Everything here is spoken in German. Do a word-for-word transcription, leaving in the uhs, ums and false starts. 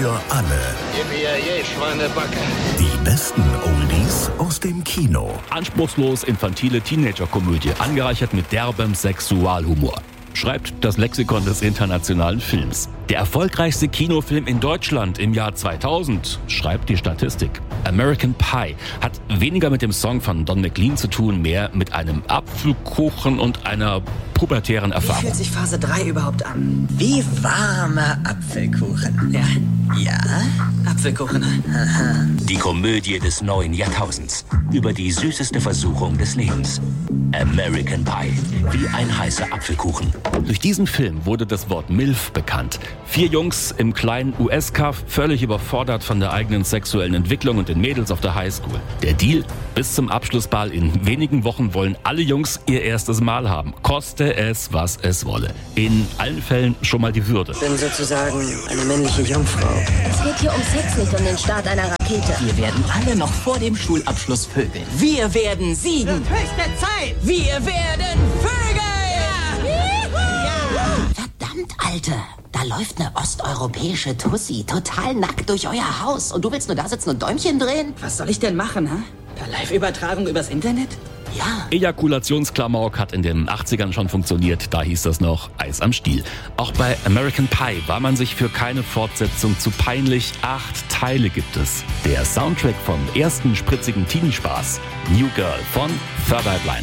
Für alle. Yippie, Schweinebacke. Die besten Oldies aus dem Kino. Anspruchslos infantile Teenager-Komödie, angereichert mit derbem Sexualhumor. Schreibt das Lexikon des internationalen Films. Der erfolgreichste Kinofilm in Deutschland im Jahr zweitausend, schreibt die Statistik. American Pie hat weniger mit dem Song von Don McLean zu tun, mehr mit einem Apfelkuchen und einer pubertären Wie Erfahrung. fühlt sich Phase drei überhaupt an? Wie warmer Apfelkuchen. Ja. Ja? Apfelkuchen. Aha. Die Komödie des neuen Jahrtausends. Über die süßeste Versuchung des Lebens. American Pie. Wie ein heißer Apfelkuchen. Durch diesen Film wurde das Wort MILF bekannt. Vier Jungs im kleinen U S-Kaff, völlig überfordert von der eigenen sexuellen Entwicklung und den Mädels auf der Highschool. Der Deal? Bis zum Abschlussball in wenigen Wochen wollen alle Jungs ihr erstes Mal haben. Koste es, was es wolle. In allen Fällen schon mal die Würde. Ich bin sozusagen eine männliche Jungfrau. Es geht hier um Sex, nicht um den Start einer Rakete. Wir werden alle noch vor dem Schulabschluss vögeln. Wir werden siegen. Höchste Zeit! Wir werden vögeln! Verdammt, Alter. Da läuft eine osteuropäische Tussi total nackt durch euer Haus. Und du willst nur da sitzen und Däumchen drehen? Was soll ich denn machen, hä? Per Live-Übertragung übers Internet? Ja. Ejakulationsklamauk hat in den achtzigern schon funktioniert, da hieß das noch Eis am Stiel. Auch bei American Pie war man sich für keine Fortsetzung zu peinlich. Acht Teile gibt es. Der Soundtrack vom ersten spritzigen Teenie-Spaß, New Girl von Third Eye Blind.